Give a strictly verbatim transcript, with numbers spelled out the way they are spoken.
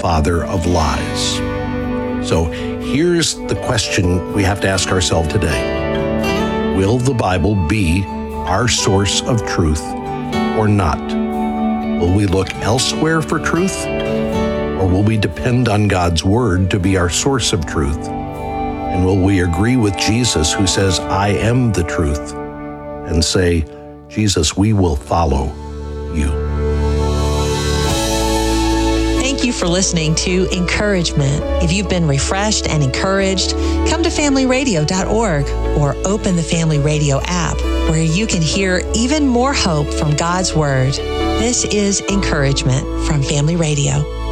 father of lies. So here's the question we have to ask ourselves today. Will the Bible be our source of truth or not? Will we look elsewhere for truth, or will we depend on God's word to be our source of truth? And will we agree with Jesus, who says, I am the truth, and say, Jesus, we will follow you? Thank you for listening to Encouragement. If you've been refreshed and encouraged, come to family radio dot org or open the Family Radio app, where you can hear even more hope from God's Word. This is Encouragement from Family Radio.